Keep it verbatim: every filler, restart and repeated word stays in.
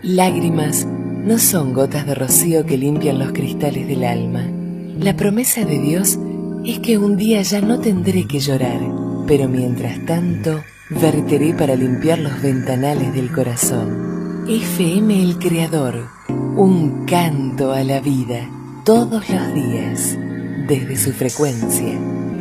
Lágrimas no son gotas de rocío que limpian los cristales del alma. La promesa de Dios es que un día ya no tendré que llorar, pero mientras tanto verteré para limpiar los ventanales del corazón. F M El Creador, un canto a la vida, todos los días, desde su frecuencia.